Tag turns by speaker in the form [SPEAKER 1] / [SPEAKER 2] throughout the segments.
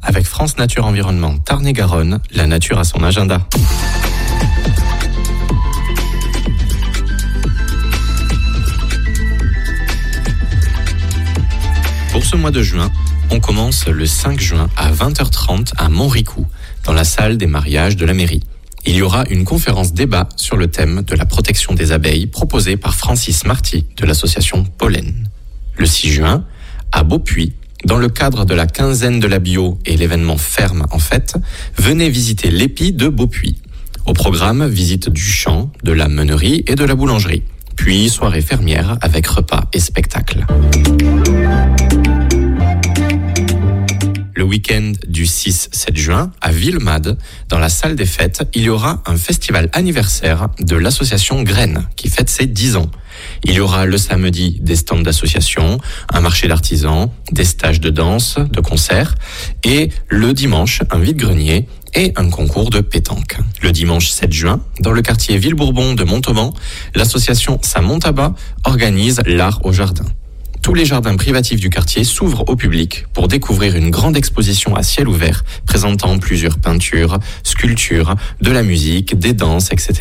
[SPEAKER 1] Avec France Nature Environnement Tarn-et-Garonne, la nature a son agenda. Pour ce mois de juin, on commence le 5 juin à 20h30 à Montricou, dans la salle des mariages de la mairie. Il y aura une conférence débat sur le thème de la protection des abeilles proposée par Francis Marty de l'association Pollen. Le 6 juin, à Beaupuy, dans le cadre de la quinzaine de la bio et l'événement Ferme en fête, venez visiter l'épi de Beaupuy. Au programme, visite du champ, de la meunerie et de la boulangerie. Puis soirée fermière avec repas et spectacles. Le week-end du 6-7 juin, à Villemade, dans la salle des fêtes, il y aura un festival anniversaire de l'association Graines, qui fête ses 10 ans. Il y aura le samedi des stands d'associations, un marché d'artisans, des stages de danse, de concerts, et le dimanche, un vide-grenier et un concours de pétanque. Le dimanche 7 juin, dans le quartier Villebourbon de Montauban, l'association Saint-Montabat organise l'art au jardin. Tous les jardins privatifs du quartier s'ouvrent au public pour découvrir une grande exposition à ciel ouvert présentant plusieurs peintures, sculptures, de la musique, des danses, etc.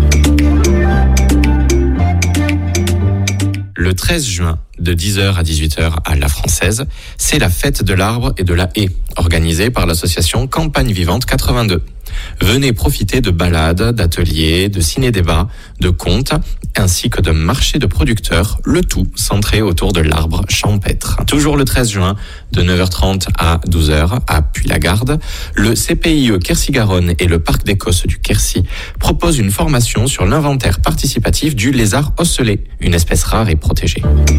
[SPEAKER 1] Le 13 juin, de 10h à 18h à La Française, c'est la fête de l'arbre et de la haie, organisée par l'association Campagne Vivante 82. Venez profiter de balades, d'ateliers, de ciné-débats, de contes, ainsi que de marchés de producteurs, le tout centré autour de l'arbre champêtre. Toujours le 13 juin, de 9h30 à 12h à Puy-la-Garde, le CPIE Quercy-Garonne et le Parc d'Écosse du Quercy proposent une formation sur l'inventaire participatif du lézard ocellé, une espèce rare et protégée.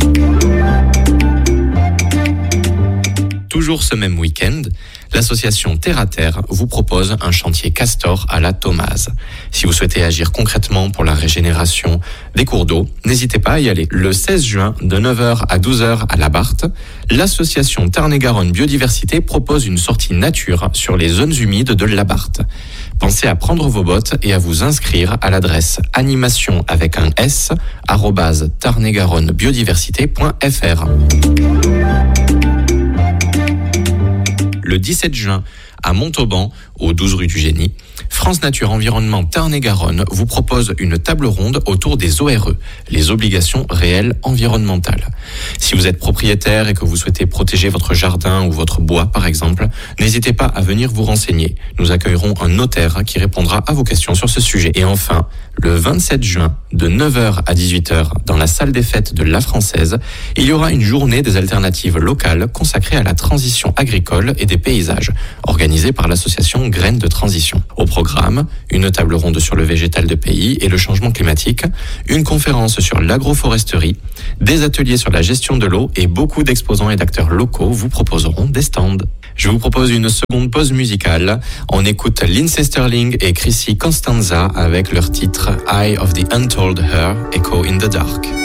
[SPEAKER 1] Toujours ce même week-end, l'association Terre à Terre vous propose un chantier castor à la Thomaz. Si vous souhaitez agir concrètement pour la régénération des cours d'eau, n'hésitez pas à y aller. Le 16 juin, de 9h à 12h à La Barthe, l'association Tarn-et-Garonne Biodiversité propose une sortie nature sur les zones humides de La Barthe. Pensez à prendre vos bottes et à vous inscrire à l'adresse animation avec un s @tarn-et-garonne-biodiversité.fr. Le 17 juin, à Montauban, au 12 rue du Génie, France Nature Environnement Tarn-et-Garonne vous propose une table ronde autour des ORE, les obligations réelles environnementales. Si vous êtes propriétaire et que vous souhaitez protéger votre jardin ou votre bois, par exemple, n'hésitez pas à venir vous renseigner. Nous accueillerons un notaire qui répondra à vos questions sur ce sujet. Et enfin, le 27 juin, de 9h à 18h, dans la salle des fêtes de La Française, il y aura une journée des alternatives locales consacrée à la transition agricole et des paysages, organisée par l'association Graines de Transition. Au programme, une table ronde sur le végétal de pays et le changement climatique, une conférence sur l'agroforesterie, des ateliers sur la gestion de l'eau et beaucoup d'exposants et d'acteurs locaux vous proposeront des stands. Je vous propose une seconde pause musicale. On écoute Lindsey Stirling et Chrissy Constanza avec leur titre Eye of the Untold Her, Echo in the Dark.